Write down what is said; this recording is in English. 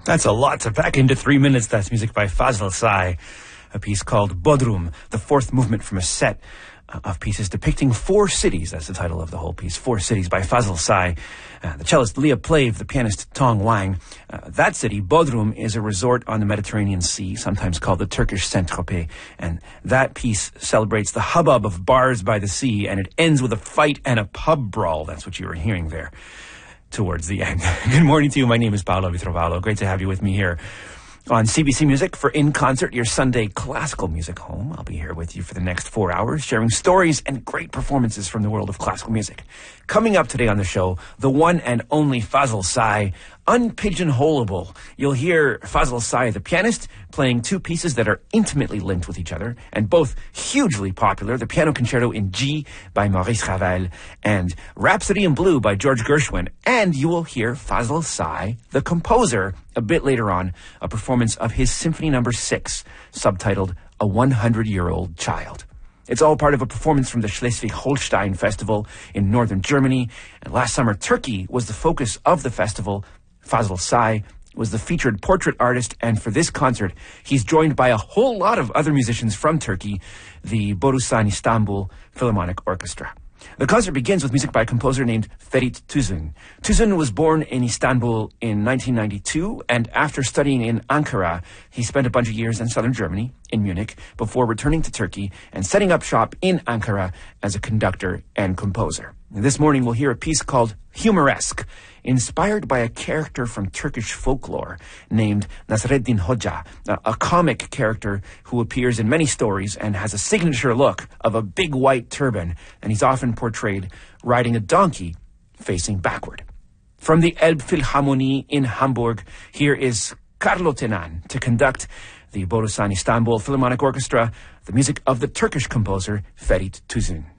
That's a lot to pack into 3 minutes. That's music by Fazl Say, a piece called Bodrum, the fourth movement from a set of pieces depicting 4 cities. That's the title of the whole piece, 4 cities by Fazl Say. The cellist Leah Plave, the pianist Tong Wang. That city, Bodrum, is a resort on the Mediterranean Sea, sometimes called the Turkish Saint-Tropez. And that piece celebrates the hubbub of bars by the sea, and it ends with a fight and a pub brawl. That's what you were hearing there towards the end. Good morning to you. My name is Paolo Vitrovalo. Great to have you with me here on CBC Music for In Concert, your Sunday classical music home. I'll be here with you for the next 4 hours, sharing stories and great performances from the world of classical music. Coming up today on the show, the one and only Fazl Say, unpigeonholable. You'll hear Fazl Say, the pianist, playing 2 pieces that are intimately linked with each other and both hugely popular, the Piano Concerto in G by Maurice Ravel and Rhapsody in Blue by George Gershwin. And you will hear Fazl Say, the composer, a bit later on, a performance of his Symphony No. 6, subtitled A 100-Year-Old Child. It's all part of a performance from the Schleswig-Holstein Festival in northern Germany. And last summer, Turkey was the focus of the festival. Fazl Say was the featured portrait artist, and for this concert, he's joined by a whole lot of other musicians from Turkey, the Borusan Istanbul Philharmonic Orchestra. The concert begins with music by a composer named Ferit Tuzun. Tuzun was born in Istanbul in 1992, and after studying in Ankara, he spent a bunch of years in southern Germany, in Munich, before returning to Turkey and setting up shop in Ankara as a conductor and composer. And this morning we'll hear a piece called Humoresque, inspired by a character from Turkish folklore named Nasreddin Hoca, a comic character who appears in many stories and has a signature look of a big white turban, and he's often portrayed riding a donkey facing backward. From the Elbphilharmonie in Hamburg, here is Carlo Tenan to conduct the Borusan Istanbul Philharmonic Orchestra, the music of the Turkish composer Ferit Tuzun.